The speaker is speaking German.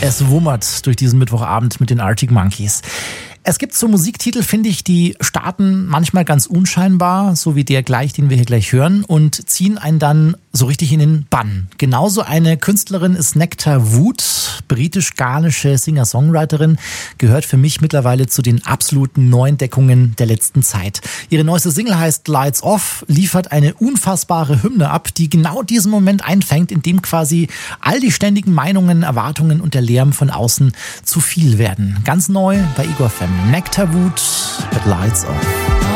Es wummert durch diesen Mittwochabend mit den Arctic Monkeys. Es gibt so Musiktitel, finde ich, die starten manchmal ganz unscheinbar, so wie der gleich, den wir hier gleich hören, und ziehen einen dann so richtig in den Bann. Genauso eine Künstlerin ist Nectar Wood, britisch-ghanaische Singer-Songwriterin, gehört für mich mittlerweile zu den absoluten Neuentdeckungen der letzten Zeit. Ihre neueste Single heißt Lights Off, liefert eine unfassbare Hymne ab, die genau diesen Moment einfängt, in dem quasi all die ständigen Meinungen, Erwartungen und der Lärm von außen zu viel werden. Ganz neu bei Igor FM. Nectar Wood mit Lights Off.